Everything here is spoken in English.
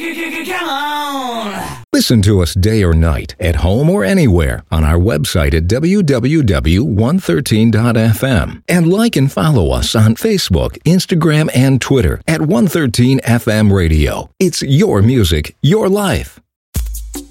Come on! Listen to us day or night, at home or anywhere, on our website at www.113.fm. And like and follow us on Facebook, Instagram, and Twitter at 113FM Radio. It's your music, your life.